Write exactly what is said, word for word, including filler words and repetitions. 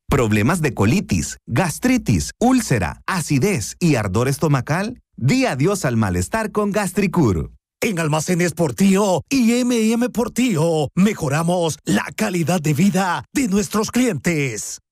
¿Problemas de colitis, gastritis, úlcera, acidez y ardor estomacal? Di adiós al malestar con Gastricur. En Almacenes Portillo y eme y eme Portillo mejoramos la calidad de vida de nuestros clientes.